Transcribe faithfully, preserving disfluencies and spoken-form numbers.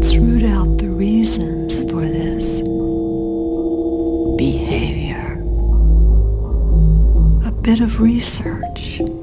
let's root out the reasons for this behavior. A bit of research